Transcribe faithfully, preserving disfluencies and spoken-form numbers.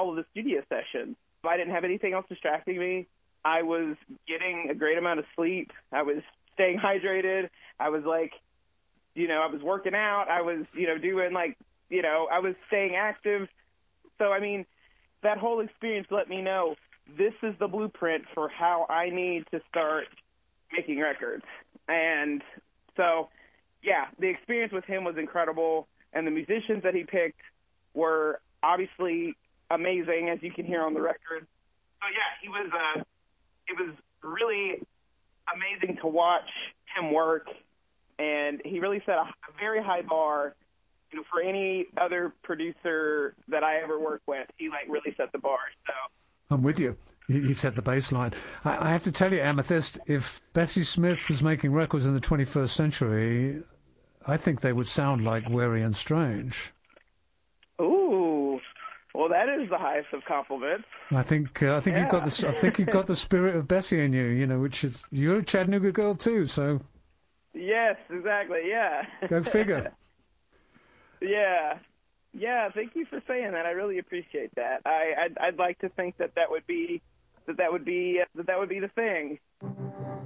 all of the studio sessions. I didn't have anything else distracting me. I was getting a great amount of sleep. I was staying hydrated. I was like, you know, I was working out. I was, you know, doing like, you know, I was staying active. So, I mean, that whole experience let me know this is the blueprint for how I need to start making records. And so, yeah, the experience with him was incredible. And the musicians that he picked were obviously amazing, as you can hear on the record. So, yeah, he was, uh, it was really amazing to watch him work. And he really set a, a very high bar. You know, for any other producer that I ever worked with, he like really set the bar. So I'm with you. He, he set the baseline. I, I have to tell you, Amethyst, if Bessie Smith was making records in the twenty-first century, I think they would sound like Weary and Strange. Ooh, well, that is the highest of compliments. I think uh, I think yeah. you've got the I think you've got the spirit of Bessie in you. You know, which is you're a Chattanooga girl too. So yes, exactly. Yeah. Go figure. Yeah, yeah. Thank you for saying that. I really appreciate that. I, I'd, I'd like to think that that would be that that would be that that would be the thing.